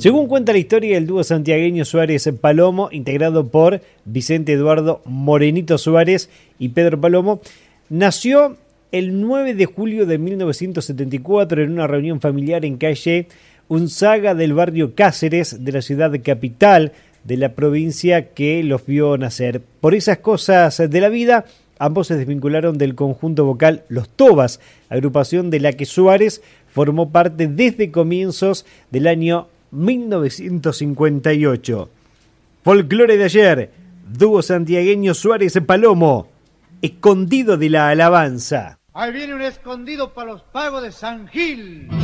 Según cuenta la historia, el dúo santiagueño Suárez Palomo, integrado por Vicente Eduardo Morenito Suárez y Pedro Palomo, nació el 9 de julio de 1974 en una reunión familiar en calle Unzaga del barrio Cáceres de la ciudad capital de la provincia que los vio nacer. Por esas cosas de la vida, ambos se desvincularon del conjunto vocal Los Tobas, agrupación de la que Suárez formó parte desde comienzos del año 1958. Folclore de ayer, dúo santiagueño Suárez Palomo, escondido de la alabanza. Ahí viene un escondido para los pagos de San Gil.